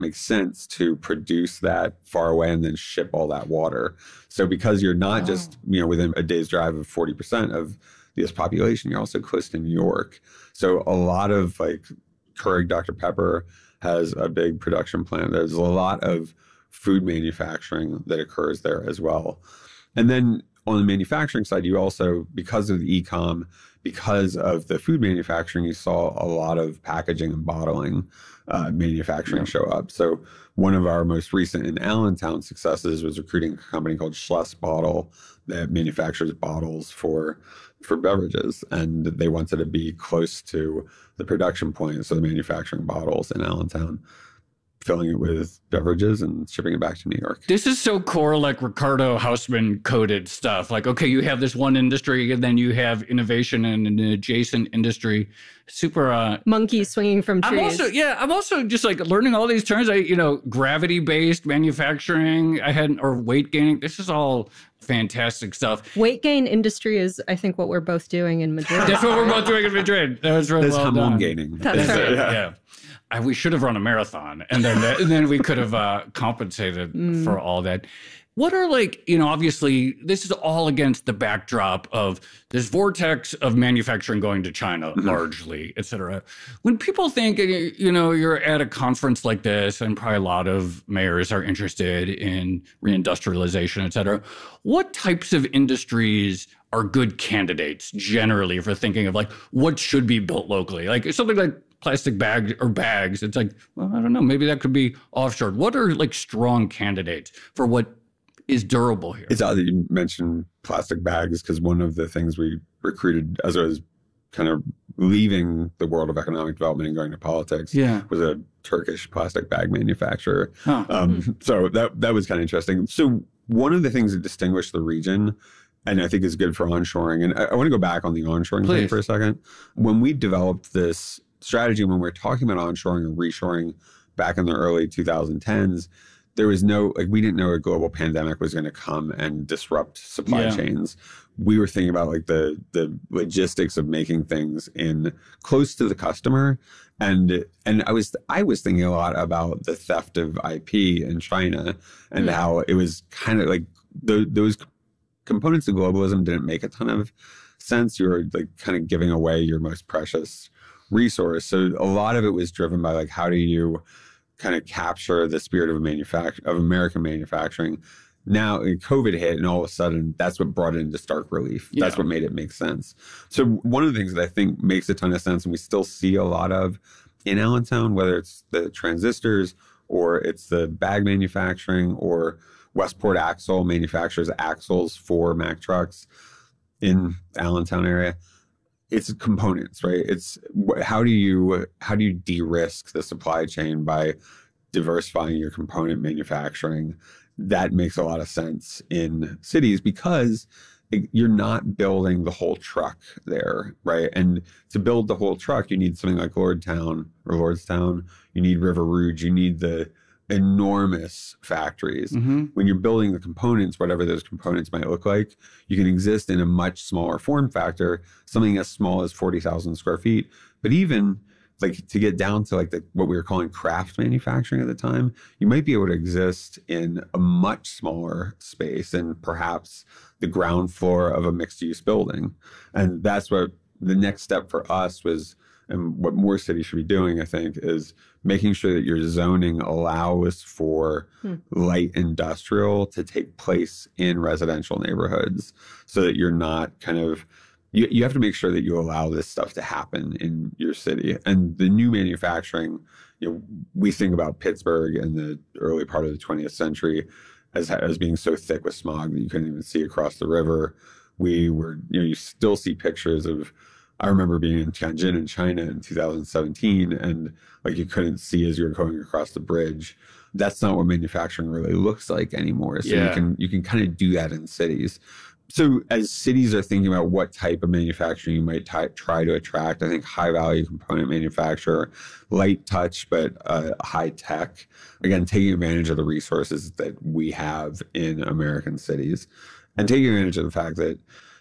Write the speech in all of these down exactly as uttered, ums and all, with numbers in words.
makes sense to produce that far away and then ship all that water. So because you're not oh. just, you know, within a day's drive of forty percent of the U S population, you're also close to New York. So a lot of like Keurig Doctor Pepper has a big production plant. There's a lot of food manufacturing that occurs there as well. And then on the manufacturing side, you also, because of the e-com, because of the food manufacturing, you saw a lot of packaging and bottling uh, manufacturing yeah. show up. So one of our most recent in Allentown successes was recruiting a company called Schloss Bottle that manufactures bottles for for beverages. And they wanted to be close to the production point, so the manufacturing bottles in Allentown, filling it with beverages and shipping it back to New York. This is so core, like Ricardo Hausman coded stuff. Like, okay, you have this one industry and then you have innovation in an adjacent industry. Super. Uh, Monkey swinging from trees. I'm also, yeah, I'm also just like learning all these terms. I, you know, gravity-based manufacturing, I had, or weight gaining. This is all fantastic stuff. Weight gain industry is, I think, what we're both doing in Madrid. That's what we're both doing in Madrid. That was really That's well hormone done. gaining. That's right. yeah. yeah. I, we should have run a marathon, and then and then we could have uh, compensated mm. for all that. What are like, you know, obviously this is all against the backdrop of this vortex of manufacturing going to China mm-hmm. largely, et cetera. When people think, you know, you're at a conference like this and probably a lot of mayors are interested in reindustrialization, et cetera, what types of industries are good candidates generally for thinking of like what should be built locally? Like something like plastic bags or bags. It's like, well, I don't know, maybe that could be offshored. What are like strong candidates for what is durable here? It's odd that you mentioned plastic bags, because one of the things we recruited as I was kind of leaving the world of economic development and going to politics yeah. was a Turkish plastic bag manufacturer. Huh. Um, mm-hmm. So that that was kind of interesting. So one of the things that distinguished the region, and I think is good for onshoring, and I, I want to go back on the onshoring Please. thing for a second. When we developed this strategy, when we were talking about onshoring and reshoring back in the early twenty tens, there was no, like, we didn't know a global pandemic was going to come and disrupt supply yeah. chains. We were thinking about like the the logistics of making things in close to the customer. And and I was I was thinking a lot about the theft of I P in China and mm. how it was kind of like the, those components of globalism didn't make a ton of sense. You were like kind of giving away your most precious resource. So a lot of it was driven by like, how do you kind of capture the spirit of a manufact- of American manufacturing? Now COVID hit, and all of a sudden that's what brought it into stark relief. Yeah. That's what made it make sense. So one of the things that I think makes a ton of sense, and we still see a lot of in Allentown, whether it's the transistors or it's the bag manufacturing, or Westport Axle manufactures axles for Mack trucks in Allentown area, it's components, right? It's how do you how do you de-risk the supply chain by diversifying your component manufacturing? That makes a lot of sense in cities, because you're not building the whole truck there, right? And to build the whole truck, you need something like Lordstown or Lordstown. You need River Rouge. You need the enormous factories. Mm-hmm. When you're building the components, whatever those components might look like, you can exist in a much smaller form factor, something as small as forty thousand square feet. But even like to get down to like the, what we were calling craft manufacturing at the time, you might be able to exist in a much smaller space and perhaps the ground floor of a mixed use building. And that's what the next step for us was, and what more cities should be doing, I think, is making sure that your zoning allows for hmm. light industrial to take place in residential neighborhoods, so that you're not kind of, you, you have to make sure that you allow this stuff to happen in your city. And the new manufacturing, you know, we think about Pittsburgh in the early part of the twentieth century as, as being so thick with smog that you couldn't even see across the river. We were, you know, you still see pictures of, I remember being in Tianjin in China in two thousand seventeen, and like you couldn't see as you were going across the bridge. That's not what manufacturing really looks like anymore. So yeah. you can you can kind of do that in cities. So as cities are thinking about what type of manufacturing you might t- try to attract, I think high value component manufacturer, light touch, but uh, high tech, again, taking advantage of the resources that we have in American cities, and taking advantage of the fact that,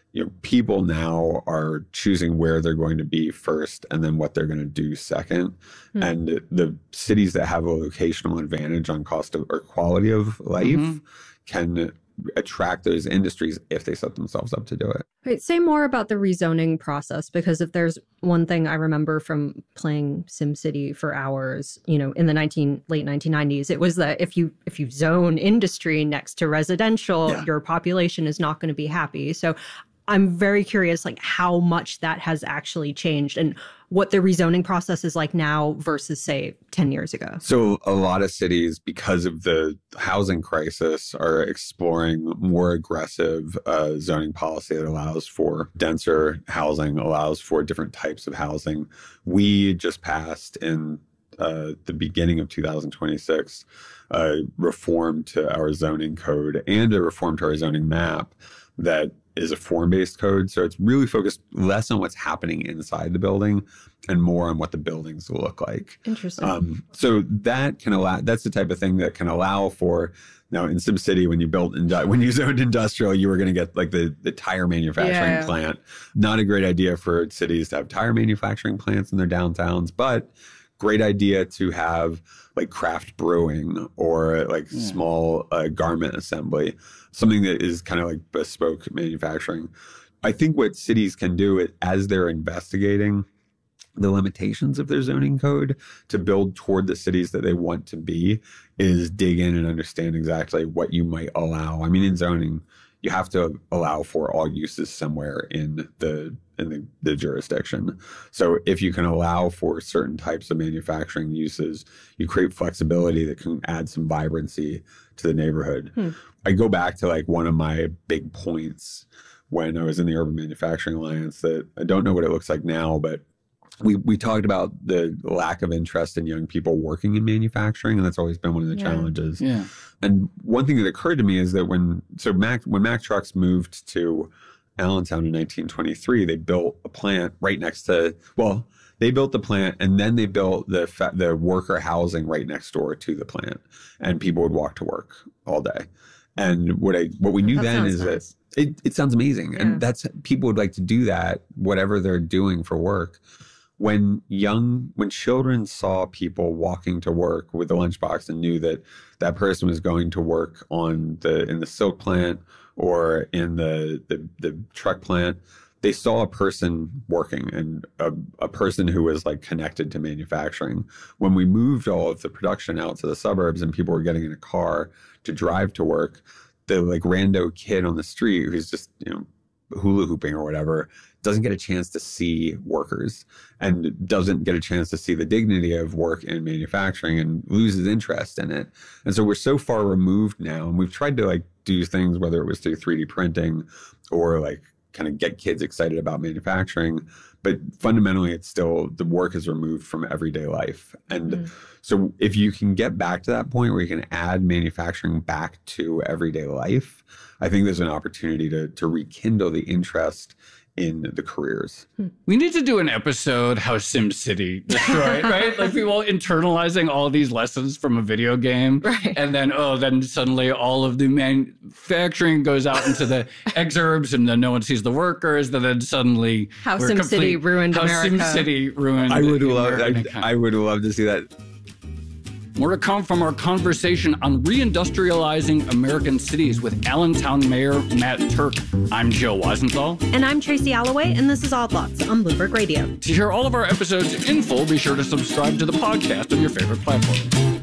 you know, people now are choosing where they're going to be first and then what they're going to do second. Mm. And the cities that have a locational advantage on cost of or quality of life mm-hmm. can attract those industries if they set themselves up to do it. Right. Say more about the rezoning process, because if there's one thing I remember from playing SimCity for hours, you know, in the nineteen late nineteen nineties, it was that if you if you zone industry next to residential, yeah. your population is not going to be happy. So I'm very curious, like how much that has actually changed and what the rezoning process is like now versus, say, ten years ago. So a lot of cities, because of the housing crisis, are exploring more aggressive uh, zoning policy that allows for denser housing, allows for different types of housing. We just passed in uh, the beginning of two thousand twenty-six a reform to our zoning code and a reform to our zoning map that is a form-based code. So it's really focused less on what's happening inside the building and more on what the buildings look like. Interesting. Um, so that can allow, that's the type of thing that can allow for, now in SimCity, when you built, indu- when you zoned industrial, you were going to get like the, the tire manufacturing yeah. plant. Not a great idea for cities to have tire manufacturing plants in their downtowns, but great idea to have like craft brewing or like yeah. small uh, garment assembly, something that is kind of like bespoke manufacturing. I think what cities can do is, as they're investigating the limitations of their zoning code to build toward the cities that they want to be, is dig in and understand exactly what you might allow. I mean, in zoning, you have to allow for all uses somewhere in the in the, the jurisdiction. So if you can allow for certain types of manufacturing uses, you create flexibility that can add some vibrancy to the neighborhood. Hmm. I go back to like one of my big points when I was in the Urban Manufacturing Alliance that I don't know what it looks like now, but we we talked about the lack of interest in young people working in manufacturing, and that's always been one of the yeah. challenges. Yeah. And one thing that occurred to me is that when so Mack when Mack Trucks moved to Allentown in nineteen twenty-three, they built a plant right next to well, they built the plant and then they built the fa- the worker housing right next door to the plant, and people would walk to work all day. And what I what we knew that then is nice. that it it sounds amazing, yeah. and that's people would like to do that whatever they're doing for work. When young, when children saw people walking to work with a lunchbox and knew that that person was going to work on the in the silk plant or in the the, the truck plant, they saw a person working and a, a person who was like connected to manufacturing. When we moved all of the production out to the suburbs and people were getting in a car to drive to work, the like rando kid on the street who's just, you know, hula hooping or whatever, doesn't get a chance to see workers and doesn't get a chance to see the dignity of work in manufacturing and loses interest in it. And so we're so far removed now, and we've tried to like do things, whether it was through three D printing or like kind of get kids excited about manufacturing. But fundamentally, it's still the work is removed from everyday life. And mm. so if you can get back to that point where you can add manufacturing back to everyday life, I think there's an opportunity to to rekindle the interest in the careers. We need to do an episode how SimCity destroyed, right? Like people internalizing all these lessons from a video game. Right. And then, oh, then suddenly all of the manufacturing goes out into the exurbs and then no one sees the workers. And then suddenly how SimCity ruined how America. How SimCity ruined I would love I, I would love to see that. More to come from our conversation on reindustrializing American cities with Allentown Mayor Matt Turk. I'm Joe Weisenthal. And I'm Tracy Alloway, and this is Odd Lots on Bloomberg Radio. To hear all of our episodes in full, be sure to subscribe to the podcast on your favorite platform.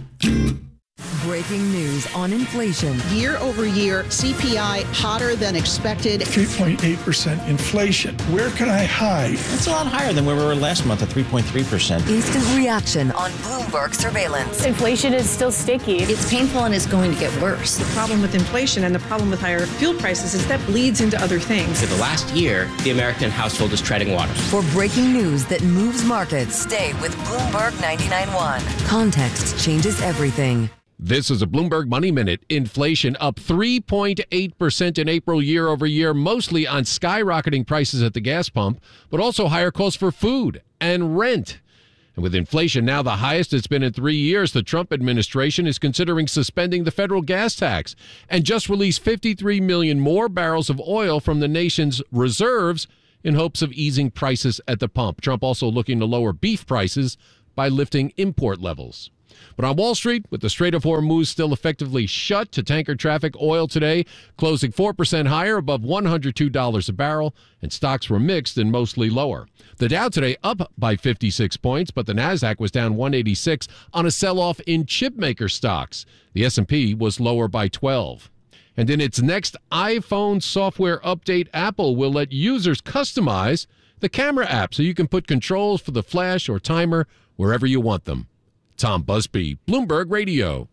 Breaking news on inflation. Year over year, C P I hotter than expected. three point eight percent inflation. Where can I hide? That's a lot higher than where we were last month at three point three percent. Instant reaction on Bloomberg surveillance. Inflation is still sticky. It's painful and it's going to get worse. The problem with inflation and the problem with higher fuel prices is that bleeds into other things. For the last year, the American household is treading water. For breaking news that moves markets, stay with Bloomberg ninety-nine point one. Context changes everything. This is a Bloomberg Money Minute. Inflation up three point eight percent in April year over year, mostly on skyrocketing prices at the gas pump, but also higher costs for food and rent. And with inflation now the highest it's been in three years, the Trump administration is considering suspending the federal gas tax and just released fifty-three million more barrels of oil from the nation's reserves in hopes of easing prices at the pump. Trump also looking to lower beef prices by lifting import levels. But on Wall Street, with the Strait of Hormuz still effectively shut to tanker traffic, oil today closing four percent higher above one hundred two dollars a barrel, and stocks were mixed and mostly lower. The Dow today up by fifty-six points, but the Nasdaq was down one eighty-six on a sell-off in chipmaker stocks. The S and P was lower by twelve. And in its next iPhone software update, Apple will let users customize the camera app so you can put controls for the flash or timer wherever you want them. Tom Busby, Bloomberg Radio.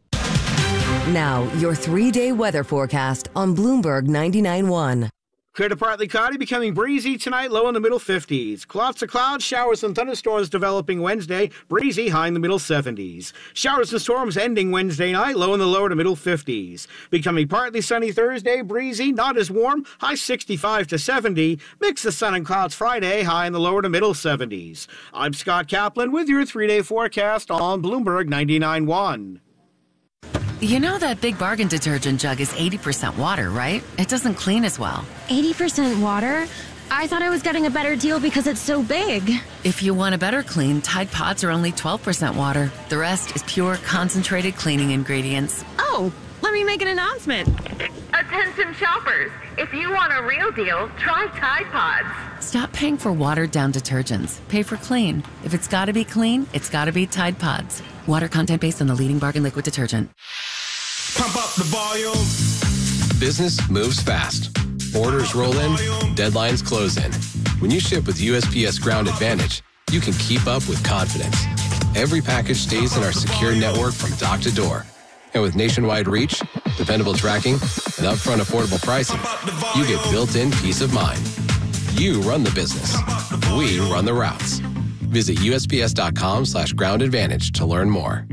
Now, your three-day weather forecast on Bloomberg ninety-nine point one. Clear to partly cloudy, becoming breezy tonight, low in the middle fifties. Lots of clouds, showers and thunderstorms developing Wednesday, breezy, high in the middle seventies. Showers and storms ending Wednesday night, low in the lower to middle fifties. Becoming partly sunny Thursday, breezy, not as warm, high sixty-five to seventy. Mix of sun and clouds Friday, high in the lower to middle seventies. I'm Scott Kaplan with your three-day forecast on Bloomberg ninety-nine point one. You know that Big Bargain detergent jug is eighty percent water, right? It doesn't clean as well. eighty percent water? I thought I was getting a better deal because it's so big. If you want a better clean, Tide Pods are only twelve percent water. The rest is pure, concentrated cleaning ingredients. Oh, let me make an announcement. Attention shoppers, if you want a real deal, try Tide Pods. Stop paying for watered-down detergents. Pay for clean. If it's gotta be clean, it's gotta be Tide Pods. Water content based on the leading bargain liquid detergent. Pump up the volume. Business moves fast. Orders roll in, deadlines close in. When you ship with U S P S Ground Advantage, you can keep up with confidence. Every package stays in our secure network from dock to door. And with nationwide reach, dependable tracking, and upfront affordable pricing, you get built-in peace of mind. You run the business. We run the routes. Visit U S P S dot com slash ground advantage to learn more.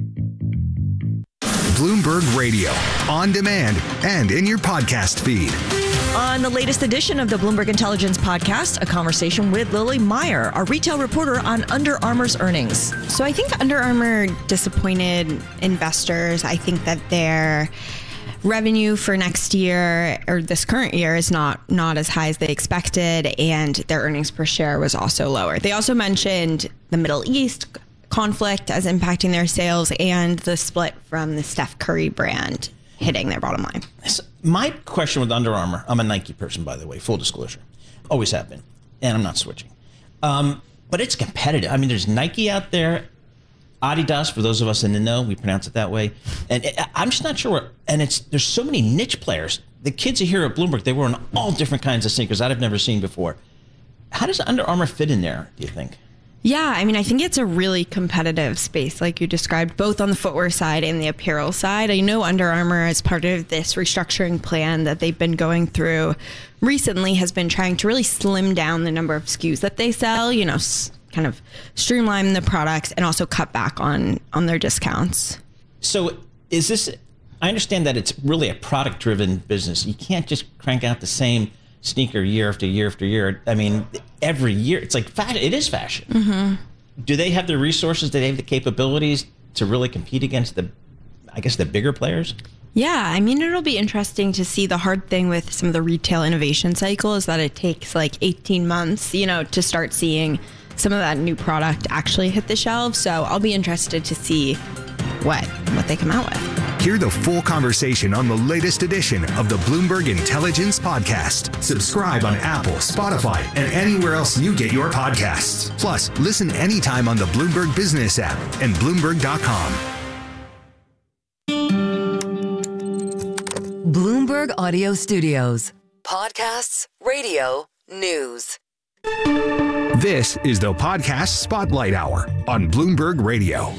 Bloomberg Radio, on demand and in your podcast feed. On the latest edition of the Bloomberg Intelligence Podcast, a conversation with Lily Meyer, our retail reporter on Under Armour's earnings. So I think Under Armour disappointed investors. I think that their revenue for next year or this current year is not not as high as they expected, and their earnings per share was also lower. They also mentioned the Middle East conflict as impacting their sales and the split from the Steph Curry brand hitting their bottom line. My question with Under Armour, I'm a Nike person, by the way, full disclosure. Always have been, and I'm not switching. Um, but it's competitive. I mean, there's Nike out there, Adidas, for those of us in the know, we pronounce it that way. And it, I'm just not sure. Where, and it's there's so many niche players. The kids are here at Bloomberg, they wear all different kinds of sneakers that I've never seen before. How does Under Armour fit in there, do you think? Yeah, I mean, I think it's a really competitive space, like you described, both on the footwear side and the apparel side. I know Under Armour, as part of this restructuring plan that they've been going through recently, has been trying to really slim down the number of S K Us that they sell, you know, s- kind of streamline the products and also cut back on, on their discounts. So is this, I understand that it's really a product-driven business. You can't just crank out the same sneaker year after year after year. I mean, every year it's like fashion. It is fashion. Mm-hmm. Do they have the resources? Do they have the capabilities to really compete against the, I guess, the bigger players? Yeah, I mean, it'll be interesting to see. The hard thing with some of the retail innovation cycle is that it takes like eighteen months, you know, to start seeing some of that new product actually hit the shelves. So I'll be interested to see what what they come out with. Hear the full conversation on the latest edition of the Bloomberg Intelligence Podcast. Subscribe on Apple, Spotify, and anywhere else you get your podcasts. Plus, listen anytime on the Bloomberg Business app and Bloomberg dot com. Bloomberg Audio Studios. Podcasts, radio, news. This is the Podcast Spotlight Hour on Bloomberg Radio.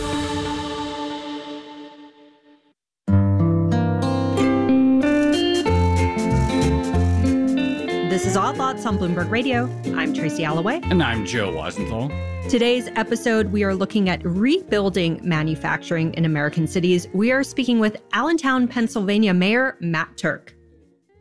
This is All Thoughts on Bloomberg Radio. I'm Tracy Alloway. And I'm Joe Weisenthal. Today's episode, we are looking at rebuilding manufacturing in American cities. We are speaking with Allentown, Pennsylvania Mayor Matt Turk.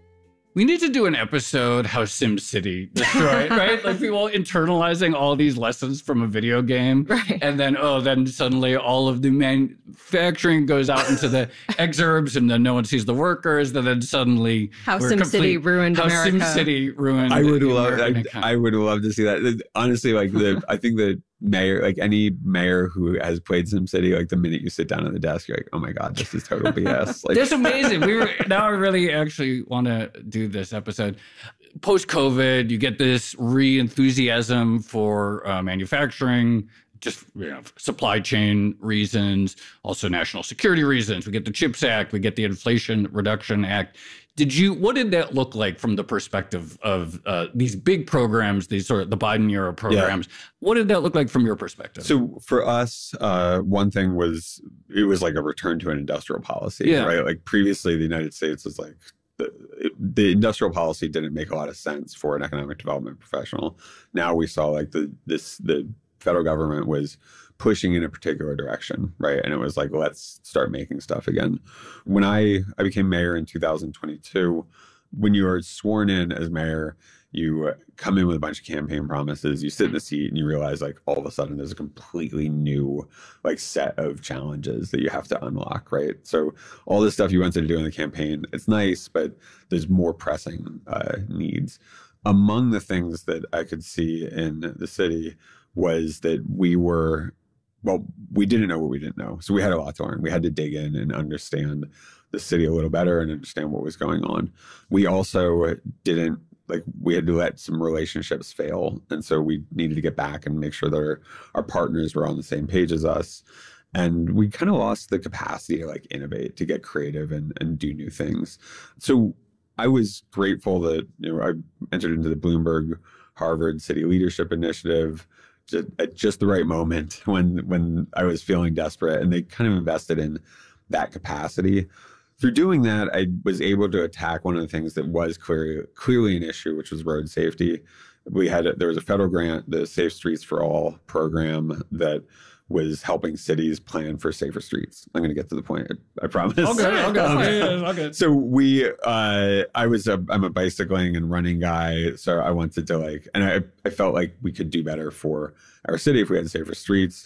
We need to do an episode how SimCity destroyed, right? Like people internalizing all these lessons from a video game. Right. And then, oh, then suddenly all of the manufacturing goes out into the exurbs and then no one sees the workers. And then suddenly how we're SimCity complete, ruined how America. SimCity ruined I would love American I, I would love to see that. Honestly, like the I think the mayor, like any mayor who has played SimCity, like the minute you sit down at the desk, you're like, oh my God, this is total B S. Like, that's amazing. We were now I really actually want to do this episode. Post-COVID, you get this re-enthusiasm for uh, manufacturing, just you know, supply chain reasons, also national security reasons. We get the CHIPS Act, we get the Inflation Reduction Act. Did you? What did that look like from the perspective of uh, these big programs, these sort of the Biden era programs? Yeah. What did that look like from your perspective? So for us, uh, one thing was it was like a return to an industrial policy, yeah. right? Like previously, the United States was like the, the industrial policy didn't make a lot of sense for an economic development professional. Now we saw like the this the federal government was pushing in a particular direction, right? And it was like, let's start making stuff again. When I, I became mayor in two thousand twenty-two, when you are sworn in as mayor, you come in with a bunch of campaign promises, you sit in the seat and you realize like all of a sudden there's a completely new like set of challenges that you have to unlock, right? So all this stuff you wanted to do in the campaign, it's nice, but there's more pressing uh, needs. Among the things that I could see in the city was that we were, well, we didn't know what we didn't know. So we had a lot to learn. We had to dig in and understand the city a little better and understand what was going on. We also didn't, like, we had to let some relationships fail. And so we needed to get back and make sure that our, our partners were on the same page as us. And we kind of lost the capacity to like innovate, to get creative and, and do new things. So I was grateful that, you know, I entered into the Bloomberg Harvard City Leadership Initiative just at just the right moment when when I was feeling desperate, and they kind of invested in that capacity. Through doing that, I was able to attack one of the things that was clearly clearly an issue, which was road safety. We had there was a federal grant, the Safe Streets for All program, that was helping cities plan for safer streets. I'm going to get to the point, I, I promise. Okay, okay, um, yeah, okay. So we, uh, I was a, I'm a bicycling and running guy, so I wanted to like, and I, I felt like we could do better for our city if we had safer streets.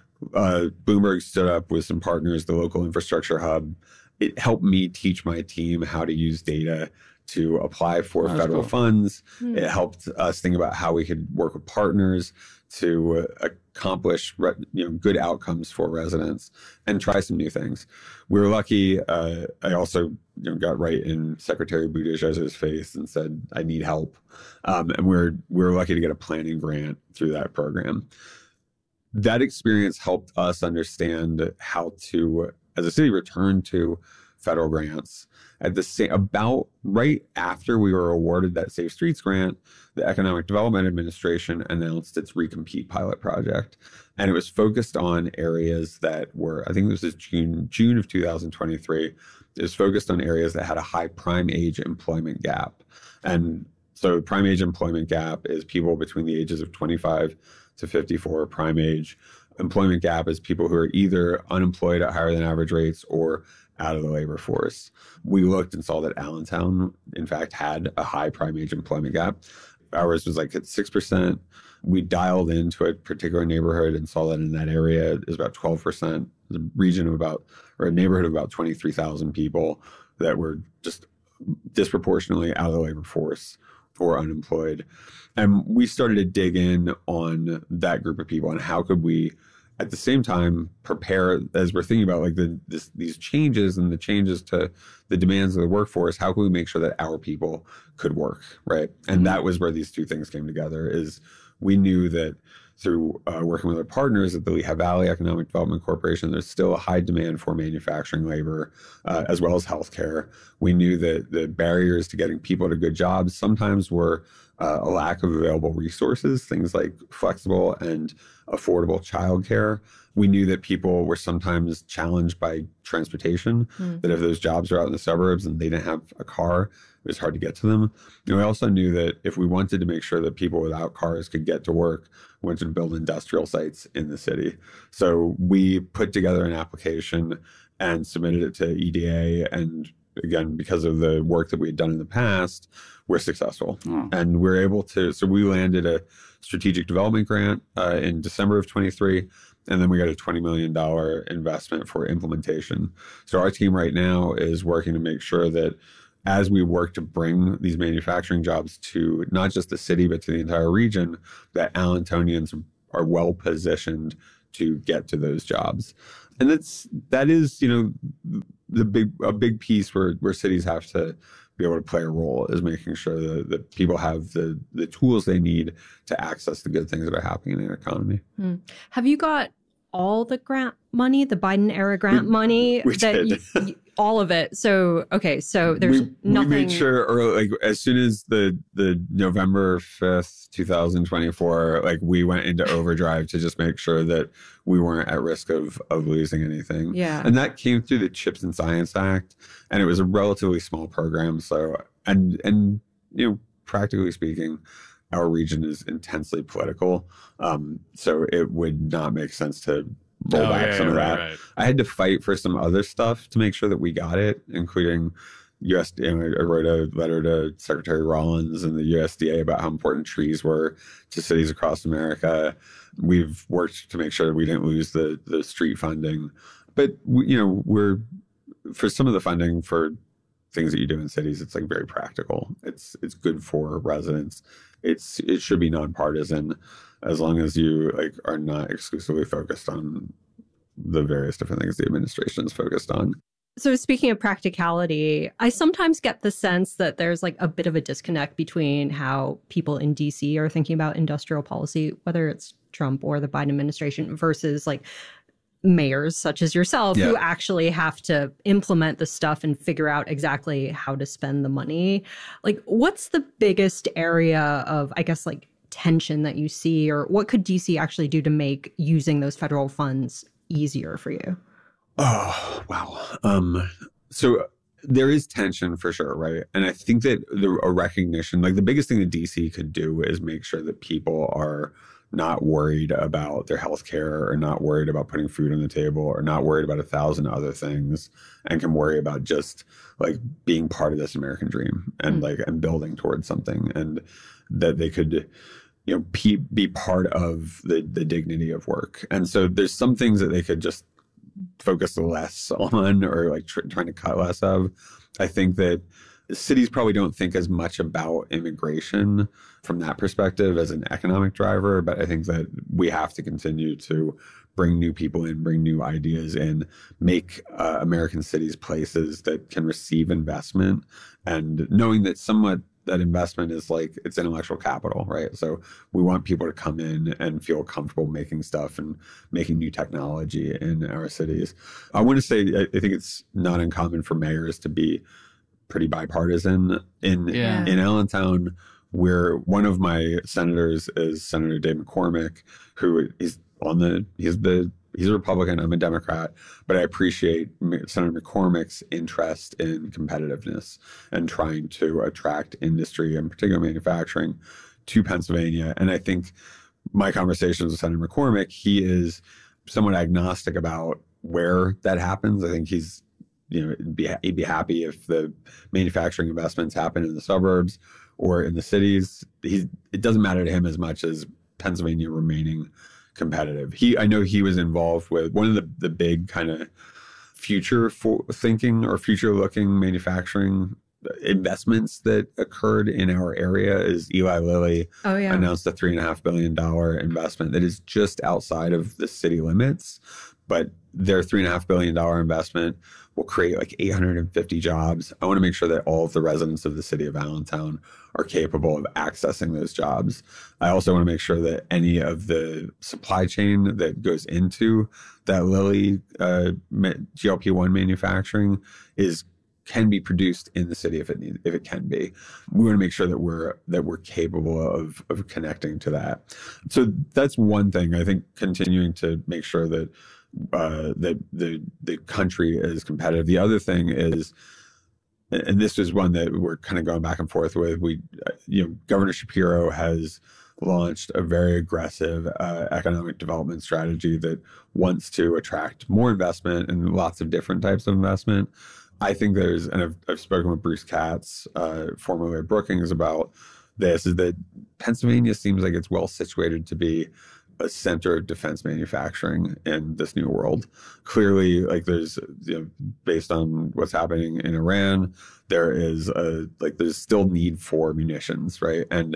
Uh, Bloomberg stood up with some partners, the local infrastructure hub. It helped me teach my team how to use data to apply for That's federal cool. funds. Hmm. It helped us think about how we could work with partners to uh, accomplish you know good outcomes for residents and try some new things. We were lucky. Uh, I also you know, got right in Secretary Buttigieg's face and said, "I need help," um, and we we're we were lucky to get a planning grant through that program. That experience helped us understand how to, as a city, return to federal grants. At the same, about right after we were awarded that Safe Streets grant, the Economic Development Administration announced its Recompete pilot project, and it was focused on areas that were, I think this is June June of two thousand twenty-three. It was focused on areas that had a high prime age employment gap, and so prime age employment gap is people between the ages of twenty-five to fifty-four. Prime age employment gap is people who are either unemployed at higher than average rates or out of the labor force. We looked and saw that Allentown, in fact, had a high prime age employment gap. Ours was like at six percent. We dialed into a particular neighborhood and saw that in that area is about twelve percent. The region of about, or a neighborhood of about twenty-three thousand people that were just disproportionately out of the labor force or unemployed. And we started to dig in on that group of people and how could we, at the same time, prepare, as we're thinking about like the this, these changes and the changes to the demands of the workforce, how can we make sure that our people could work, right? And mm-hmm. that was where these two things came together, is we knew that through uh, working with our partners at the Lehigh Valley Economic Development Corporation, there's still a high demand for manufacturing labor, uh, as well as healthcare. We knew that the barriers to getting people to good jobs sometimes were uh, a lack of available resources, things like flexible and affordable childcare. We knew that people were sometimes challenged by transportation, mm. that if those jobs are out in the suburbs and they didn't have a car, it was hard to get to them. And we also knew that if we wanted to make sure that people without cars could get to work, we wanted to build industrial sites in the city. So we put together an application and submitted it to E D A and again, because of the work that we had done in the past, we're successful. Oh. And we're able to, so we landed a strategic development grant uh, in December of twenty-three, and then we got a twenty million dollars investment for implementation. So our team right now is working to make sure that as we work to bring these manufacturing jobs to not just the city, but to the entire region, that Allentonians are well positioned to get to those jobs. And that's, that is, you know, the big, a big piece where, where cities have to be able to play a role is making sure that, that people have the, the tools they need to access the good things that are happening in their economy. Hmm. Have you got all the grant money, the Biden era grant we, money, we that did. You, you, all of it? So, okay, so there's we, nothing. We made sure, or like as soon as the the November fifth, twenty twenty-four, like we went into overdrive to just make sure that we weren't at risk of of losing anything. Yeah. And that came through the CHIPS and Science Act, and it was a relatively small program. So, and and you know, practically speaking, our region is intensely political. Um, so it would not make sense to roll oh, back yeah, some yeah, of right, that. right. I had to fight for some other stuff to make sure that we got it, including U S D A. I wrote a letter to Secretary Rollins and the U S D A about how important trees were to cities across America. We've worked to make sure that we didn't lose the the street funding. But, we, you know, we're, for some of the funding for things that you do in cities, it's like very practical. It's it's good for residents. It's it should be nonpartisan, as long as you like are not exclusively focused on the various different things the administration is focused on. So speaking of practicality, I sometimes get the sense that there's like a bit of a disconnect between how people in D C are thinking about industrial policy, whether it's Trump or the Biden administration, versus like mayors such as yourself, yeah. who actually have to implement the stuff and figure out exactly how to spend the money. Like, what's the biggest area of, I guess, like tension that you see, or what could D C actually do to make using those federal funds easier for you? Oh, wow. Um, so there is tension for sure, right? And I think that the, a recognition, like the biggest thing that D C could do is make sure that people are not worried about their health care, or not worried about putting food on the table, or not worried about a thousand other things, and can worry about just like being part of this American dream and like and building towards something, and that they could, you know, be, be part of the the dignity of work. And so there's some things that they could just focus less on, or like tr- trying to cut less of. I think that cities probably don't think as much about immigration from that perspective as an economic driver, but I think that we have to continue to bring new people in, bring new ideas in, make uh, American cities places that can receive investment, and knowing that somewhat that investment is like it's intellectual capital, right? So we want people to come in and feel comfortable making stuff and making new technology in our cities. I want to say, I, I think it's not uncommon for mayors to be pretty bipartisan. In Yeah. in Allentown, where one of my senators is Senator Dave McCormick, who is on the he's the he's a Republican, I'm a Democrat, but I appreciate Senator McCormick's interest in competitiveness and trying to attract industry, and particularly manufacturing, to Pennsylvania. And I think my conversations with Senator McCormick, he is somewhat agnostic about where that happens. I think he's You know, he'd be, he'd be happy if the manufacturing investments happen in the suburbs or in the cities. He, it doesn't matter to him as much as Pennsylvania remaining competitive. He, I know he was involved with one of the, the big kind of future for thinking or future looking manufacturing investments that occurred in our area is Eli Lilly Oh, yeah. announced a three and a half billion dollar investment that is just outside of the city limits, but their three and a half billion dollar investment will create like eight hundred fifty jobs. I want to make sure that all of the residents of the city of Allentown are capable of accessing those jobs. I also want to make sure that any of the supply chain that goes into that Lilly uh, G L P one manufacturing is can be produced in the city if it need, if it can be. We want to make sure that we're that we're capable of of connecting to that. So that's one thing. I think continuing to make sure that uh, that the the country is competitive. The other thing is, and this is one that we're kind of going back and forth with. We, you know, Governor Shapiro has launched a very aggressive uh, economic development strategy that wants to attract more investment and lots of different types of investment. I think there's, and I've, I've spoken with Bruce Katz, uh, formerly at Brookings, about this, is that Pennsylvania seems like it's well situated to be a center of defense manufacturing in this new world. Clearly, like there's, you know, based on what's happening in Iran, there is a, like there's still need for munitions, right? And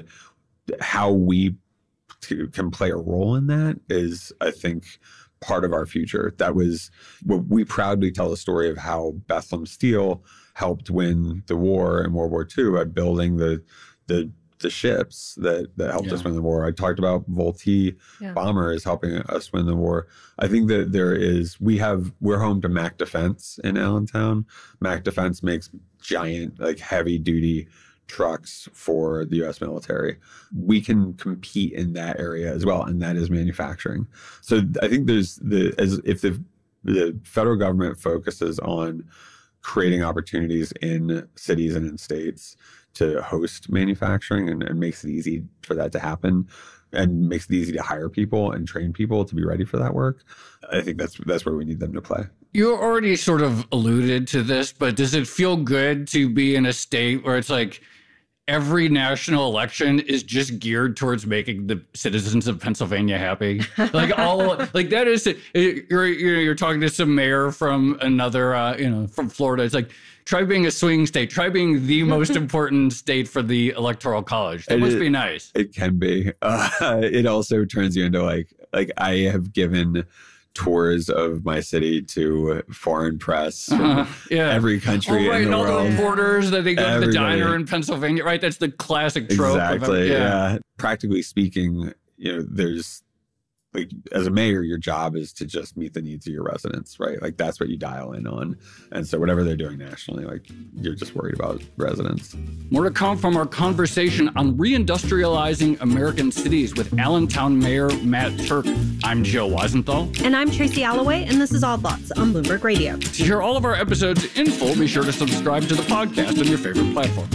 how we to, can play a role in that is, I think, part of our future. That was what we proudly tell the story of how Bethlehem Steel helped win the war in World War Two by building the the the ships that, that helped yeah. us win the war. I talked about Vultee yeah. bombers helping us win the war. I think that there is, we have, we're home to Mack Defense in Allentown. Mack Defense makes giant, like heavy duty trucks for the U S military. We can compete in that area as well, and that is manufacturing. So I think there's the, as if the, the federal government focuses on creating opportunities in cities and in states to host manufacturing and, and makes it easy for that to happen and makes it easy to hire people and train people to be ready for that work. I think that's that's where we need them to play. You already sort of alluded to this, but does it feel good to be in a state where it's like every national election is just geared towards making the citizens of Pennsylvania happy? Like all, like that is, you're, you're, you're talking to some mayor from another, uh, you know, from Florida. It's like, try being a swing state. Try being the most important state for the Electoral College. That it must is, be nice. It can be. Uh, it also turns you into like, like I have given tours of my city to foreign press from uh, yeah. every country oh, right, in the and world. all the reporters that they go Everybody. to the diner in Pennsylvania, right? That's the classic trope. Exactly. Of, yeah. yeah. Practically speaking, you know, there's like, as a mayor, your job is to just meet the needs of your residents, right? Like that's what you dial in on. And so whatever they're doing nationally, like you're just worried about residents. More to come from our conversation on reindustrializing American cities with Allentown Mayor Matt Turk. I'm Joe Weisenthal. And I'm Tracy Alloway, and this is All Thoughts on Bloomberg Radio. To hear all of our episodes in full, be sure to subscribe to the podcast on your favorite platform.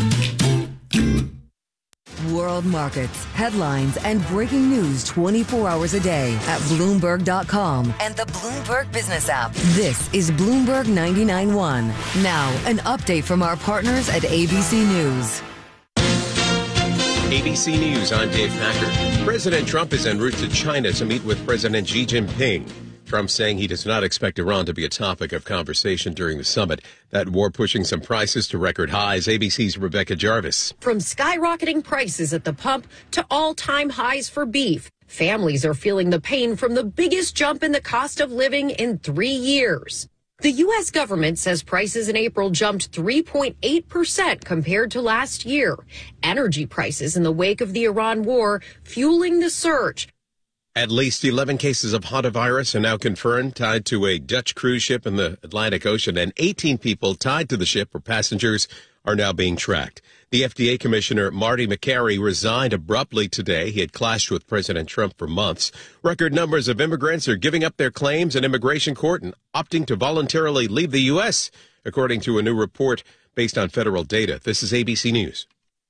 World markets, headlines, and breaking news twenty-four hours a day at Bloomberg dot com and the Bloomberg Business app. This is Bloomberg ninety-nine point one. Now, an update from our partners at A B C News. A B C News, I'm Dave Packard. President Trump is en route to China to meet with President Xi Jinping. Trump saying he does not expect Iran to be a topic of conversation during the summit. That war pushing some prices to record highs. A B C's Rebecca Jarvis. From skyrocketing prices at the pump to all-time highs for beef, families are feeling the pain from the biggest jump in the cost of living in three years. The U S government says prices in April jumped three point eight percent compared to last year. Energy prices in the wake of the Iran war fueling the surge. At least eleven cases of hantavirus are now confirmed, tied to a Dutch cruise ship in the Atlantic Ocean, and eighteen people tied to the ship or passengers are now being tracked. The F D A Commissioner Marty Makary resigned abruptly today. He had clashed with President Trump for months. Record numbers of immigrants are giving up their claims in immigration court and opting to voluntarily leave the U S, according to a new report based on federal data. This is A B C News.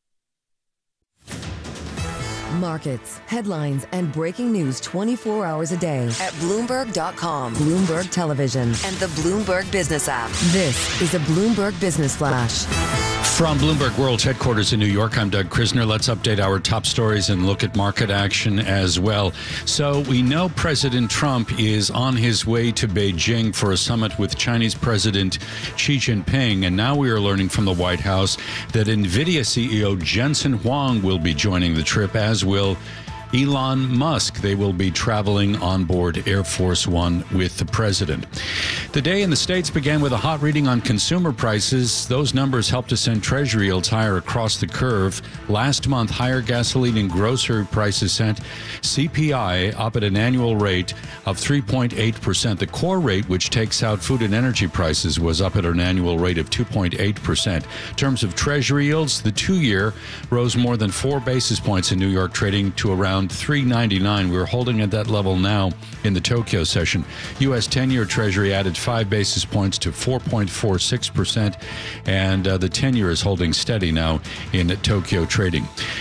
Markets, headlines, and breaking news twenty-four hours a day at Bloomberg dot com, Bloomberg Television, and the Bloomberg Business app. This is a Bloomberg Business Flash. From Bloomberg World's headquarters in New York, I'm Doug Krisner. Let's update our top stories and look at market action as well. So we know President Trump is on his way to Beijing for a summit with Chinese President Xi Jinping. And now we are learning from the White House that NVIDIA C E O Jensen Huang will be joining the trip, as will Elon Musk. They will be traveling on board Air Force One with the president. The day in the States began with a hot reading on consumer prices. Those numbers helped to send Treasury yields higher across the curve. Last month, higher gasoline and grocery prices sent C P I up at an annual rate of three point eight percent. The core rate, which takes out food and energy prices, was up at an annual rate of two point eight percent. In terms of Treasury yields, the two-year rose more than four basis points in New York, trading to around three ninety-nine. We're holding at that level now in the Tokyo session. U S ten-year Treasury added five basis points to four point four six percent, and uh, the ten-year is holding steady now in Tokyo trading.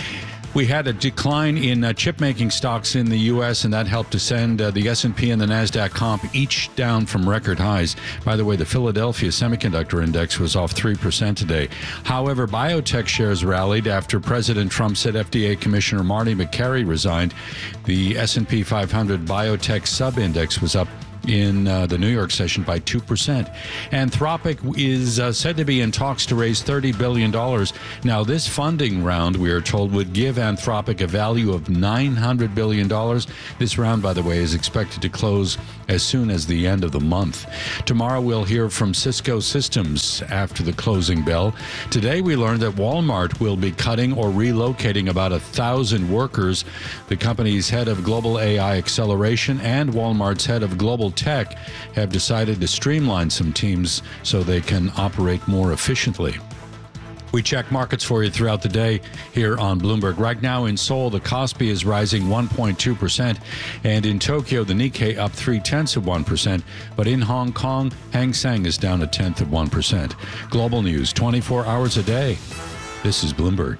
We had a decline in uh, chip-making stocks in the U S, and that helped to send uh, the S and P and the NASDAQ comp each down from record highs. By the way, the Philadelphia Semiconductor Index was off three percent today. However, biotech shares rallied after President Trump said F D A Commissioner Marty McCary resigned. The S and P five hundred biotech sub-index was up in uh, the New York session by two percent. Anthropic is uh, said to be in talks to raise thirty billion dollars. Now, this funding round, we are told, would give Anthropic a value of nine hundred billion dollars. This round, by the way, is expected to close as soon as the end of the month. Tomorrow, we'll hear from Cisco Systems after the closing bell. Today, we learned that Walmart will be cutting or relocating about a thousand workers. The company's head of global A I acceleration and Walmart's head of global tech have decided to streamline some teams so they can operate more efficiently. We check markets for you throughout the day here on Bloomberg. Right now in Seoul, the Kospi is rising one point two percent, and in Tokyo, the Nikkei up three tenths of one percent. But in Hong Kong, Hang Seng is down a tenth of one percent. Global news twenty-four hours a day. This is Bloomberg.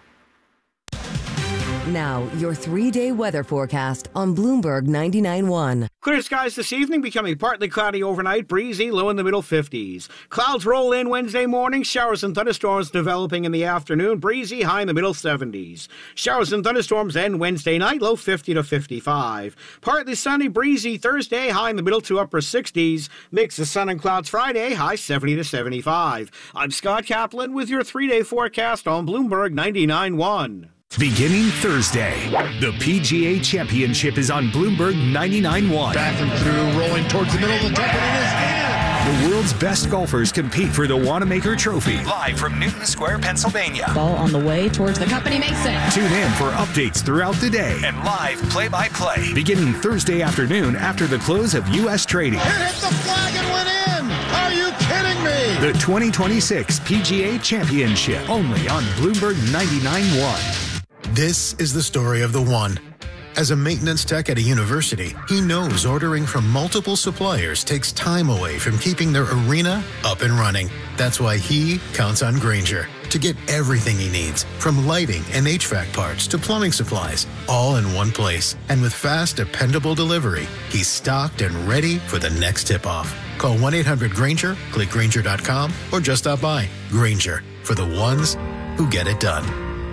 Now, your three-day weather forecast on Bloomberg ninety-nine point one. Clear skies this evening, becoming partly cloudy overnight, breezy, low in the middle fifties. Clouds roll in Wednesday morning, showers and thunderstorms developing in the afternoon, breezy, high in the middle seventies. Showers and thunderstorms end Wednesday night, low fifty to fifty-five. Partly sunny, breezy Thursday, high in the middle to upper sixties. Mix of sun and clouds Friday, high seventy to seventy-five. I'm Scott Kaplan with your three-day forecast on Bloomberg ninety-nine point one. Beginning Thursday, the P G A Championship is on Bloomberg ninety-nine point one. Bathroom through, rolling towards the middle of the top, and it is in. The world's best golfers compete for the Wanamaker Trophy. Live from Newton Square, Pennsylvania. Ball on the way towards the cup, and he makes it. Tune in for updates throughout the day and live play-by-play. Beginning Thursday afternoon after the close of U S trading. It hit the flag and went in. Are you kidding me? The twenty twenty-six P G A Championship, only on Bloomberg ninety-nine point one. This is the story of the one. As a maintenance tech at a university, he knows ordering from multiple suppliers takes time away from keeping their arena up and running. That's why he counts on Grainger to get everything he needs, from lighting and H V A C parts to plumbing supplies, all in one place. And with fast, dependable delivery, he's stocked and ready for the next tip-off. Call one eight hundred Grainger, click Grainger dot com, or just stop by. Grainger, for the ones who get it done.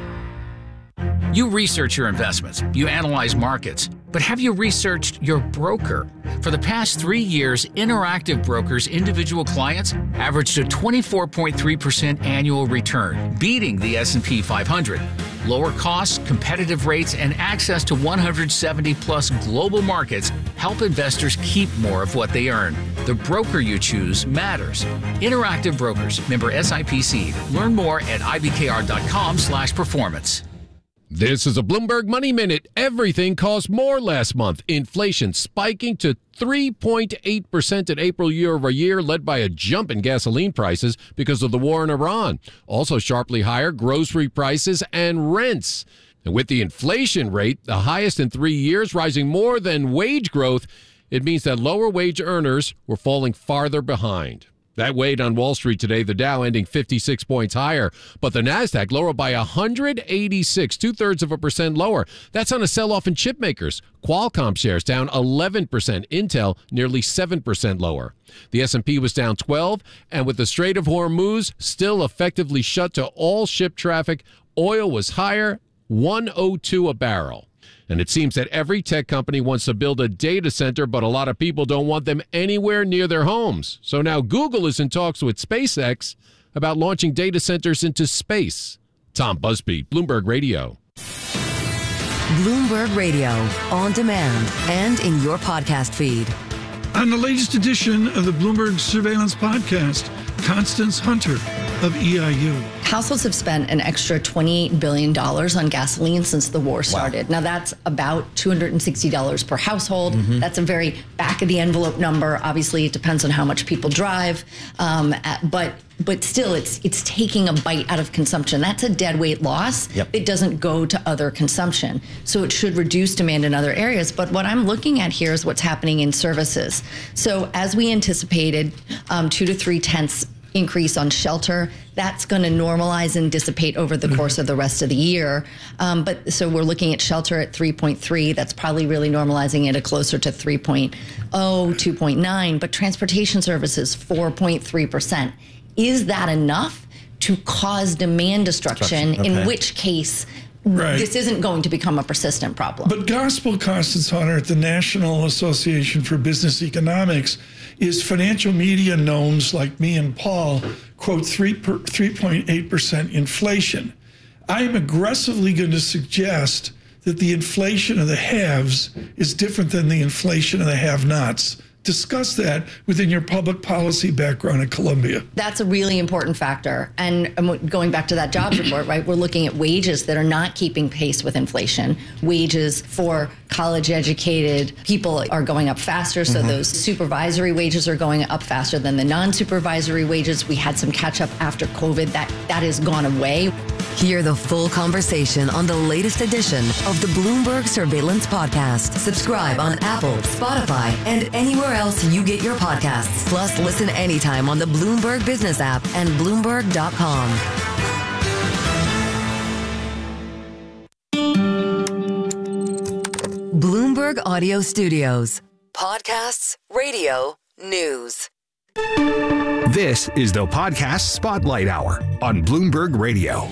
You research your investments, you analyze markets, but have you researched your broker? For the past three years, Interactive Brokers' individual clients averaged a twenty-four point three percent annual return, beating the S and P five hundred. Lower costs, competitive rates, and access to one hundred seventy plus global markets help investors keep more of what they earn. The broker you choose matters. Interactive Brokers, member S I P C. Learn more at I B K R dot com slash performance. This is a Bloomberg Money Minute. Everything cost more last month. Inflation spiking to three point eight percent in April year over year, led by a jump in gasoline prices because of the war in Iran. Also sharply higher grocery prices and rents. And with the inflation rate, the highest in three years, rising more than wage growth, it means that lower wage earners were falling farther behind. That weighed on Wall Street today, the Dow ending fifty-six points higher, but the NASDAQ lower by one hundred eighty-six, two-thirds of a percent lower. That's on a sell-off in chip makers. Qualcomm shares down eleven percent, Intel nearly seven percent lower. The S and P was down twelve, and with the Strait of Hormuz still effectively shut to all ship traffic, oil was higher, one oh two a barrel. And it seems that every tech company wants to build a data center, but a lot of people don't want them anywhere near their homes. So now Google is in talks with SpaceX about launching data centers into space. Tom Busby, Bloomberg Radio. Bloomberg Radio, on demand and in your podcast feed. On the latest edition of the Bloomberg Surveillance Podcast, Constance Hunter of E I U. Households have spent an extra twenty-eight billion dollars on gasoline since the war started. Wow. Now, that's about two hundred sixty dollars per household. Mm-hmm. That's a very back-of-the-envelope number. Obviously, it depends on how much people drive. Um, but but still, it's it's taking a bite out of consumption. That's a deadweight loss. Yep. It doesn't go to other consumption. So it should reduce demand in other areas. But what I'm looking at here is what's happening in services. So as we anticipated, um, two to three tenths increase on shelter. That's going to normalize and dissipate over the course of the rest of the year. Um, but so we're looking at shelter at three point three. That's probably really normalizing it at closer to three point oh, two point nine. But transportation services, four point three percent. Is that enough to cause demand destruction? Destruction, okay. In which case, Right. this isn't going to become a persistent problem. But gospel constant, Hunter, at the National Association for Business Economics is financial media gnomes like me and Paul quote three point eight percent inflation. I am aggressively going to suggest that the inflation of the haves is different than the inflation of the have-nots. Discuss that within your public policy background at Columbia. That's a really important factor. And going back to that jobs report, right, we're looking at wages that are not keeping pace with inflation. Wages for college-educated people are going up faster, so mm-hmm. those supervisory wages are going up faster than the non-supervisory wages. We had some catch-up after COVID. That, that has gone away. Hear the full conversation on the latest edition of the Bloomberg Surveillance Podcast. Subscribe on Apple, Spotify, and anywhere else you get your podcasts. Plus, listen anytime on the Bloomberg Business app and Bloomberg dot com. Bloomberg Audio Studios. Podcasts, radio, news. This is the Podcast Spotlight Hour on Bloomberg Radio.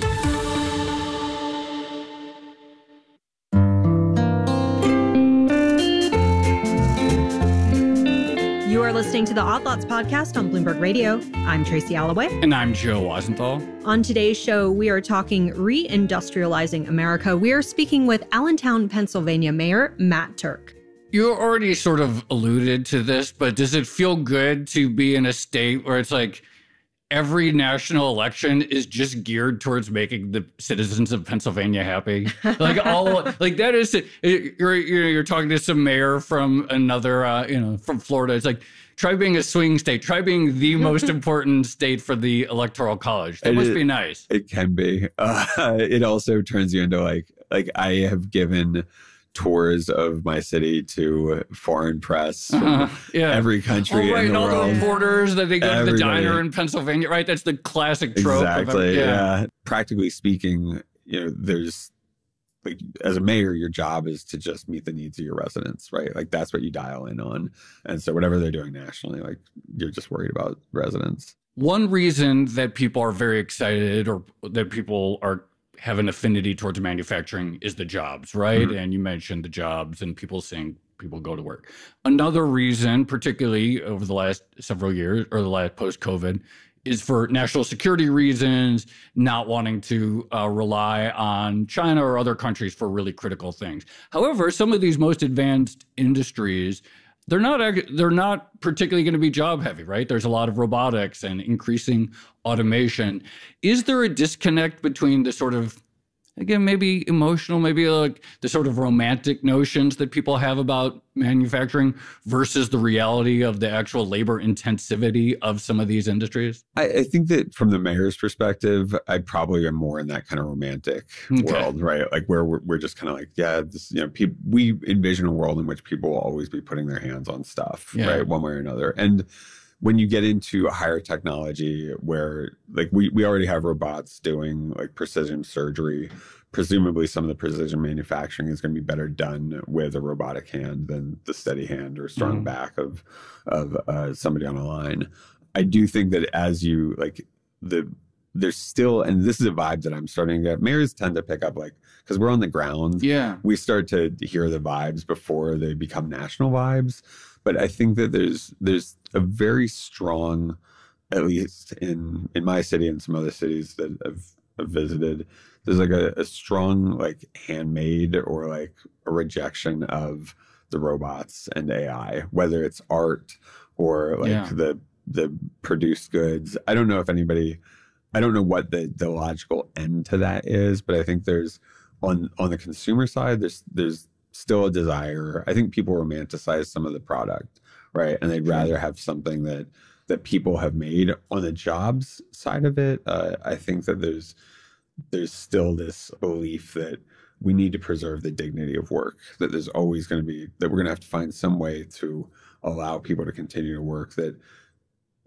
You are listening to the Odd Lots podcast on Bloomberg Radio. I'm Tracy Alloway. And I'm Joe Wasenthal. On today's show, we are talking reindustrializing America. We are speaking with Allentown, Pennsylvania Mayor Matt Turk. You already sort of alluded to this, but does it feel good to be in a state where it's like every national election is just geared towards making the citizens of Pennsylvania happy? Like all, like that is, you're, you're, you're talking to some mayor from another, uh, you know, from Florida. It's like, try being a swing state, try being the most important state for the Electoral College. That it must is, be nice. It can be. Uh, it also turns you into like, like I have given tours of my city to foreign press from uh, yeah. every country oh, right, in the all world. The reporters that they go Everybody. to the diner in Pennsylvania, right? That's the classic trope. Exactly. Of yeah. yeah. Practically speaking, you know, there's like as a mayor, your job is to just meet the needs of your residents, right? Like that's what you dial in on. And so whatever they're doing nationally, like you're just worried about residents. One reason that people are very excited or that people are have an affinity towards manufacturing is the jobs, right? Mm-hmm. And you mentioned the jobs and people saying people go to work. Another reason, particularly over the last several years or the last post-COVID, is for national security reasons, not wanting to uh, rely on China or other countries for really critical things. However, some of these most advanced industries, they're not they're not particularly going to be job heavy, right? There's a lot of robotics and increasing automation. Is there a disconnect between the sort of, again, maybe emotional, maybe like the sort of romantic notions that people have about manufacturing versus the reality of the actual labor intensivity of some of these industries? I, I think that from the mayor's perspective, I probably am more in that kind of romantic okay. world, right? Like where we're, we're just kind of like, yeah, this, you know, pe- we envision a world in which people will always be putting their hands on stuff, yeah. right? One way or another. And when you get into a higher technology where like we, we already have robots doing like precision surgery, presumably some of the precision manufacturing is going to be better done with a robotic hand than the steady hand or strong mm-hmm. back of of uh, somebody on a line. I do think that as you like the there's still, and this is a vibe that I'm starting to get, mayors tend to pick up like, because we're on the ground. Yeah. We start to hear the vibes before they become national vibes. But I think that there's there's a very strong, at least in in my city and some other cities that I've, I've visited, there's like a, a strong like handmade or like a rejection of the robots and A I, whether it's art or like yeah. the the produced goods. I don't know if anybody, I don't know what the, the logical end to that is, but I think there's on on the consumer side, there's there's still a desire. I think people romanticize some of the product, right? And they'd rather have something that that people have made. On the jobs side of it, uh, I think that there's there's still this belief that we need to preserve the dignity of work, that there's always going to be, that we're going to have to find some way to allow people to continue to work, that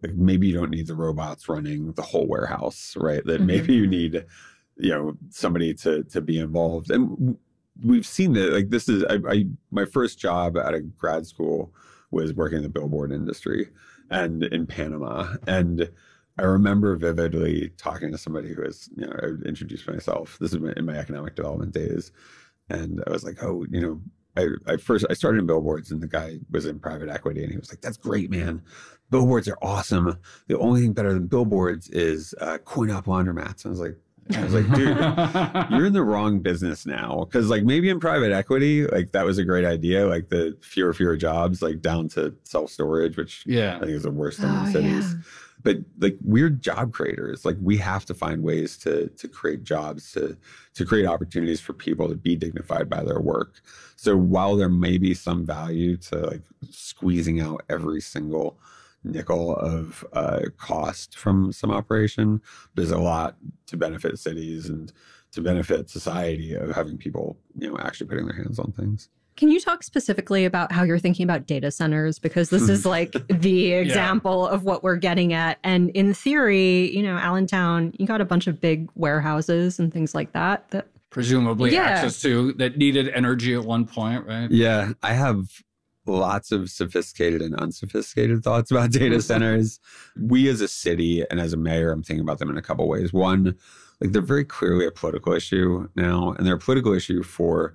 like maybe you don't need the robots running the whole warehouse, right? That mm-hmm. maybe you need, you know, somebody to to be involved. And we've seen that, like, this is, I, I my first job out of grad school was working in the billboard industry and in Panama. And I remember vividly talking to somebody who was, you know, I would introduce myself. This is in my economic development days. And I was like, oh, you know, I, I first, I started in billboards, and the guy was in private equity, and he was like, that's great, man. Billboards are awesome. The only thing better than billboards is uh, coin-op laundromats. And I was like, I was like, dude, you're in the wrong business now. Cause like maybe in private equity, like that was a great idea. Like the fewer, fewer jobs, like down to self-storage, which yeah. I think is the worst thing oh, in cities. Yeah. But like we're job creators. Like we have to find ways to to create jobs, to to create opportunities for people to be dignified by their work. So while there may be some value to like squeezing out every single nickel of uh, cost from some operation, there's a lot to benefit cities and to benefit society of having people, you know, actually putting their hands on things. Can you talk specifically about how you're thinking about data centers? Because this is like the example yeah. of what we're getting at. And in theory, you know, Allentown, you got a bunch of big warehouses and things like that. that Presumably yeah. access to that needed energy at one point, right? Yeah, I have lots of sophisticated and unsophisticated thoughts about data centers. We as a city and as a mayor, I'm thinking about them in a couple ways. One, like they're very clearly a political issue now, and they're a political issue for,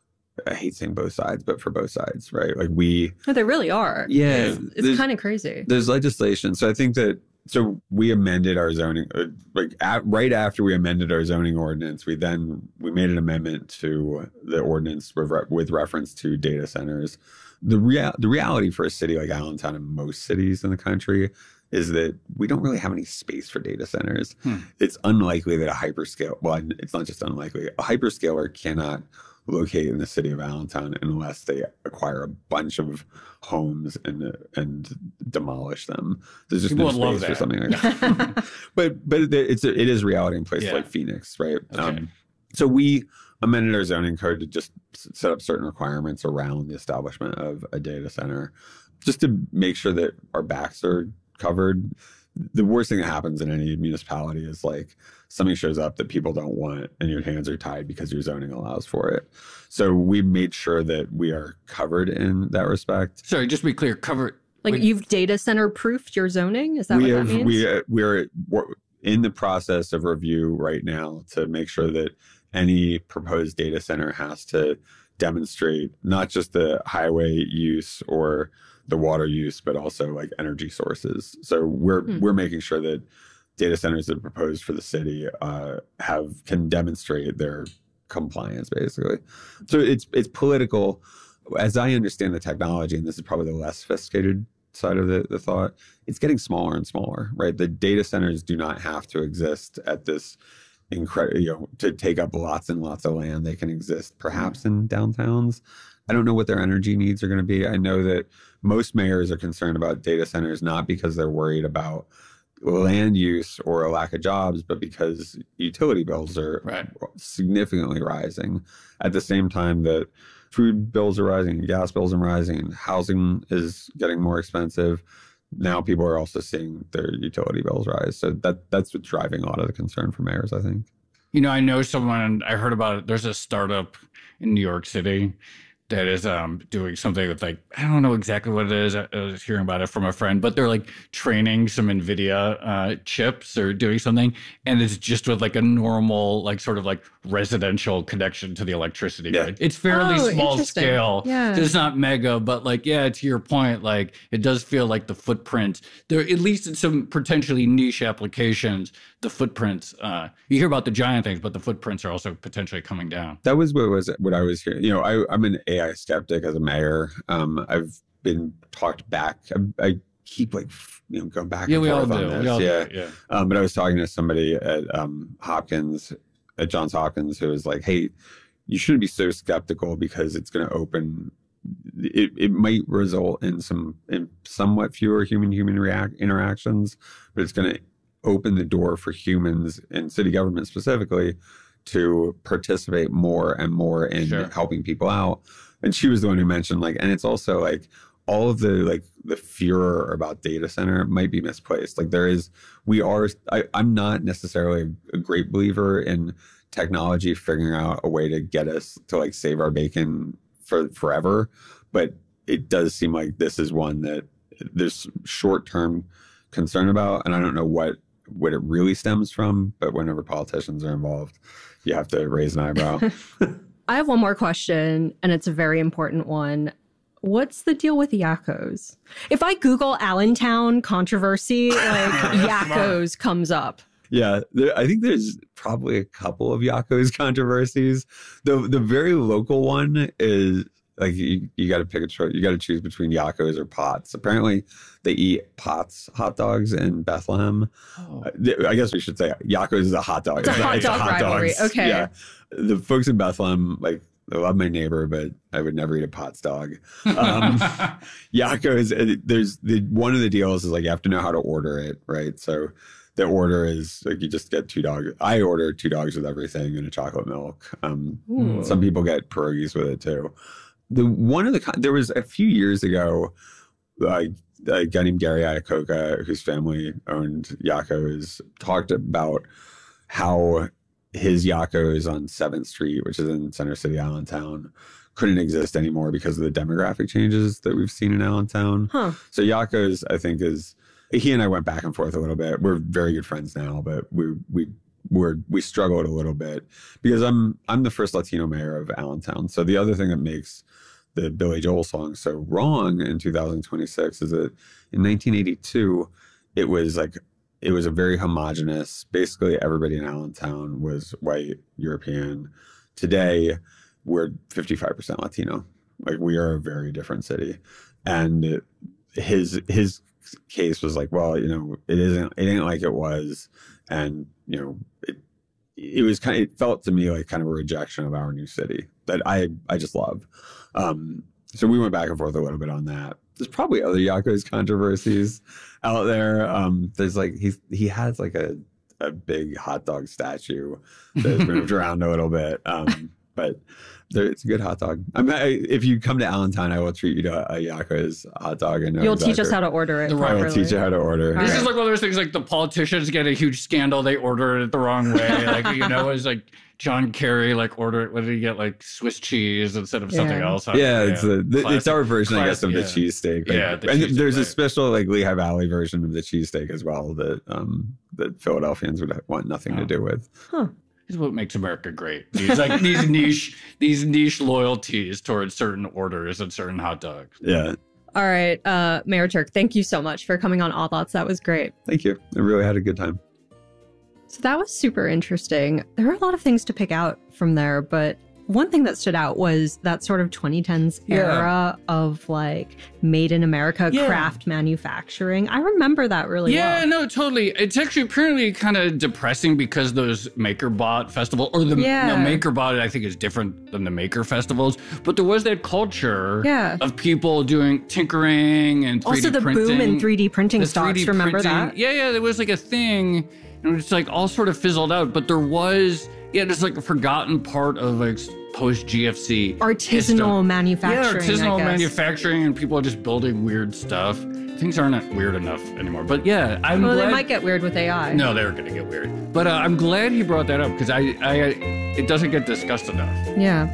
I hate saying both sides, but for both sides, right? Like we... No, they really are. Yeah. It's, it's kind of crazy. There's legislation. So I think that, so we amended our zoning, uh, like at, right after we amended our zoning ordinance, we then, we made an amendment to the ordinance with, with reference to data centers. The, rea- the reality for a city like Allentown and most cities in the country is that we don't really have any space for data centers. Hmm. It's unlikely that a hyperscale, well, it's not just unlikely, a hyperscaler cannot locate in the city of Allentown unless they acquire a bunch of homes and and demolish them. There's just People no space for something like that. but but it's a, it is reality in places yeah. like Phoenix, right? Okay. Um, so we amended our zoning code to just set up certain requirements around the establishment of a data center, just to make sure that our backs are covered. The worst thing that happens in any municipality is like something shows up that people don't want and your hands are tied because your zoning allows for it. So we made sure that we are covered in that respect. Sorry, just to be clear, covered. Like Wait. you've data center proofed your zoning? Is that we what have, that means? We, uh, we're, we're in the process of review right now to make sure that any proposed data center has to demonstrate not just the highway use or the water use, but also like energy sources. So we're hmm. we're making sure that data centers that are proposed for the city uh, have can demonstrate their compliance, basically. So it's it's political. As I understand the technology, and this is probably the less sophisticated side of the, the thought, it's getting smaller and smaller, right? The data centers do not have to exist at this incredible, you know, to take up lots and lots of land. They can exist perhaps in downtowns. I don't know what their energy needs are going to be. I know that most mayors are concerned about data centers, not because they're worried about land use or a lack of jobs, but because utility bills are right. significantly rising. At the same time that food bills are rising, and gas bills are rising, and housing is getting more expensive. Now people are also seeing their utility bills rise. So that that's what's driving a lot of the concern for mayors, I think. You know, I know someone, I heard about it. There's a startup in New York City that is um, doing something with like, I don't know exactly what it is. I, I was hearing about it from a friend, but they're like training some NVIDIA uh, chips or doing something. And it's just with like a normal, like sort of like residential connection to the electricity yeah. grid. It's fairly oh, small scale. Yeah. It's not mega, but like, yeah, to your point, like it does feel like the footprint there, at least in some potentially niche applications, the footprints, uh, you hear about the giant things, but the footprints are also potentially coming down. That was what was what I was hearing. You know, I, I'm an A I skeptic as a mayor. Um, I've been talked back. I, I keep like, you know, going back yeah, and we forth all on do. this. We all yeah. do. Yeah. Um, but I was talking to somebody at um, Hopkins, at Johns Hopkins, who was like, hey, you shouldn't be so skeptical because it's going to open, it, it might result in some, in somewhat fewer human-human react interactions, but it's going to open the door for humans and city government specifically to participate more and more in sure. helping people out. And she was the one who mentioned like, and it's also like all of the like the furor about data center might be misplaced. Like there is, we are, I, I'm not necessarily a great believer in technology figuring out a way to get us to like save our bacon for forever. But it does seem like this is one that there's short-term concern about. And I don't know what, what it really stems from, but whenever politicians are involved, you have to raise an eyebrow. I have one more question, and it's a very important one. What's the deal with Yakos? If I Google Allentown controversy, like Yakos comes up. Yeah, there, I think there's probably a couple of Yakos controversies. The the very local one is like you, you got to pick a choice. You got to choose between Yakos or Pots. Apparently, they eat Pots hot dogs in Bethlehem. Oh. Uh, I guess we should say Yakos is a hot dog. It's a hot dog rivalry. Dogs. Okay. Yeah, the folks in Bethlehem, like, I love my neighbor, but I would never eat a Pots dog. Um, Yakos, there's the one of the deals is like you have to know how to order it, right? So the order is like you just get two dogs. I order two dogs with everything and a chocolate milk. Um, some people get pierogies with it too. The one of the there was a few years ago, uh, a guy named Gary Iacocca, whose family owned Yakos, talked about how his Yakos on seventh Street, which is in Center City, Allentown, couldn't exist anymore because of the demographic changes that we've seen in Allentown. Huh. So Yakos, I think, is he and I went back and forth a little bit. We're very good friends now, but we we we're, we struggled a little bit because I'm I'm the first Latino mayor of Allentown. So the other thing that makes the Billy Joel song so wrong in two thousand twenty-six is that in nineteen eighty-two, it was like it was a very homogenous, basically everybody in Allentown was white, European. Today, we're fifty-five percent Latino. Like we are a very different city. And his his case was like, well, you know, it isn't, it ain't like it was. And, you know, it, it was kind of, it felt to me like kind of a rejection of our new city that I, I just love. Um, so we went back and forth a little bit on that. There's probably other Yakos controversies out there. Um, there's like, he's, he has like a, a big hot dog statue that's moved around a little bit. Um, but there, it's a good hot dog. I mean, I, if you come to Allentown, I will treat you to a Yakos hot dog. And you'll teach us how to order it. I will teach you how to order. This right. is like one of those things like the politicians get a huge scandal. They order it the wrong way. Like, you know, it's like John Kerry, like order it. What did he get? Like Swiss cheese instead of something yeah. else. Yeah, yeah, it's a, the, classic, it's our version, classic, I guess, of yeah. the cheesesteak. Like, yeah, the and cheese there's steak, a special like Lehigh Valley version of the cheesesteak as well that um, that Philadelphians would want nothing oh. to do with. Huh. This is what makes America great. These like these niche these niche loyalties towards certain orders and certain hot dogs. Yeah. All right, uh, Mayor Turk, thank you so much for coming on Odd Lots. That was great. Thank you. I really had a good time. So that was super interesting. There are a lot of things to pick out from there, but one thing that stood out was that sort of twenty tens Yeah. era of like made in America Yeah. craft manufacturing. I remember that really yeah, well. no, totally. It's actually apparently kind of depressing because those MakerBot festival or the Yeah. no, MakerBot I think is different than the Maker festivals, but there was that culture Yeah. of people doing tinkering and three D Also the printing. boom in three D printing The stocks, 3D remember printing. that? Yeah, yeah, there was like a thing and it's like all sort of fizzled out, but there was yeah, there's like a forgotten part of like post G F C Artisanal manufacturing. Yeah, artisanal I guess. manufacturing, and people are just building weird stuff. Things aren't weird enough anymore. But yeah, I'm Well, glad. they might get weird with A I. No, they're gonna get weird. But uh, I'm glad he brought that up because I, I, it doesn't get discussed enough. Yeah.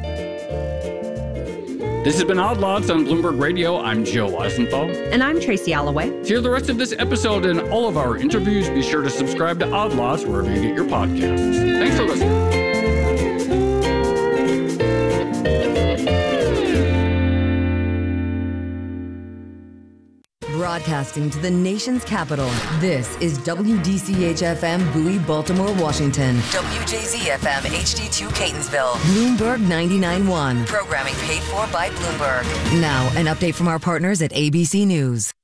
This has been Odd Lots on Bloomberg Radio. I'm Joe Weisenthal. And I'm Tracy Alloway. To hear the rest of this episode and all of our interviews, be sure to subscribe to Odd Lots wherever you get your podcasts. Thanks for listening. Broadcasting to the nation's capital, this is W D C H F M Bowie, Baltimore, Washington. W J Z F M H D two Catonsville. Bloomberg ninety-nine point one. Programming paid for by Bloomberg. Now, an update from our partners at A B C News.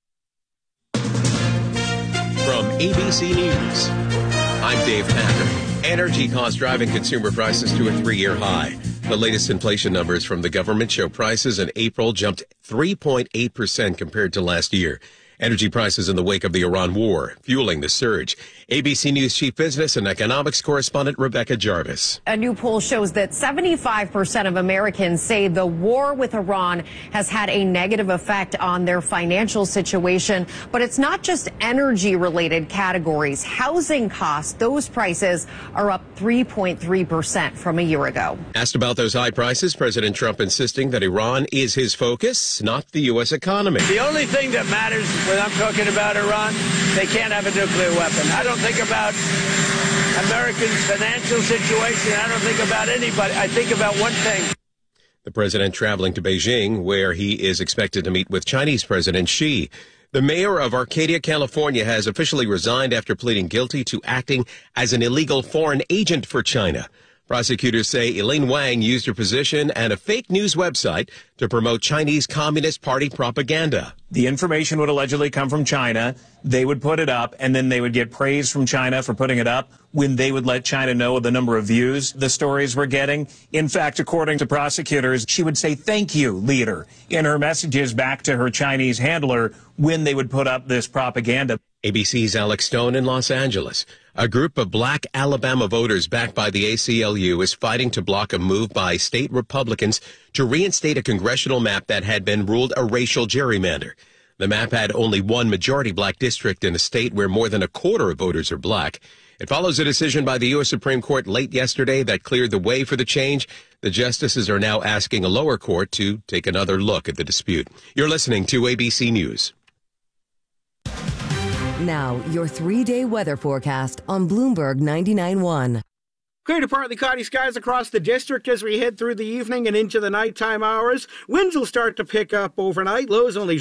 From A B C News, I'm Dave Packer. Energy costs driving consumer prices to a three-year high. The latest inflation numbers from the government show prices in April jumped three point eight percent compared to last year. Energy prices in the wake of the Iran war, fueling the surge. A B C News chief business and economics correspondent Rebecca Jarvis. A new poll shows that seventy-five percent of Americans say the war with Iran has had a negative effect on their financial situation. But it's not just energy-related categories. Housing costs, those prices are up three point three percent from a year ago. Asked about those high prices, President Trump insisting that Iran is his focus, not the U S economy. The only thing that matters when I'm talking about Iran, they can't have a nuclear weapon. I don't think about Americans' financial situation. I don't think about anybody. I think about one thing. The president traveling to Beijing, where he is expected to meet with Chinese President Xi. The mayor of Arcadia, California, has officially resigned after pleading guilty to acting as an illegal foreign agent for China. Prosecutors say Elaine Wang used her position and a fake news website to promote Chinese Communist Party propaganda. The information would allegedly come from China. They would put it up, and then they would get praise from China for putting it up when they would let China know the number of views the stories were getting. In fact, according to prosecutors, she would say, "Thank you, leader," in her messages back to her Chinese handler when they would put up this propaganda. A B C's Alex Stone in Los Angeles. A group of black Alabama voters backed by the A C L U is fighting to block a move by state Republicans to reinstate a congressional map that had been ruled a racial gerrymander. The map had only one majority black district in a state where more than a quarter of voters are black. It follows a decision by the U S Supreme Court late yesterday that cleared the way for the change. The justices are now asking a lower court to take another look at the dispute. You're listening to A B C News. Now, your three-day weather forecast on Bloomberg ninety-nine point one. Clear to partly cloudy skies across the district as we head through the evening and into the nighttime hours. Winds will start to pick up overnight. Lows only